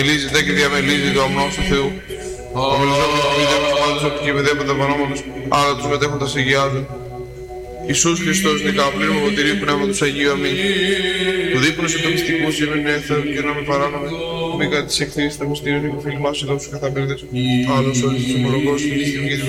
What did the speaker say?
Μιλίζεται και διαμελίζει το αμνός του Θεού. Ο μελιζόμενος μηδέμος πάντως από την παιδεία πανταπανόμενος, αλλά τους μετέχοντας αγιάζουν. Ιησούς Χριστός, νικαπλήρου μογωτηρίου πνεύματος Αγίου, αμήν. Του δείπνος και το μυστικού σήμεν με Θεού και να με παράναμε. Μήκα της εκθήνης τα μυστήρια νοικοφίλη μας, εδώ τους καθαπέρδες. Άλλος όλους τους ομολογούς, την στιγμή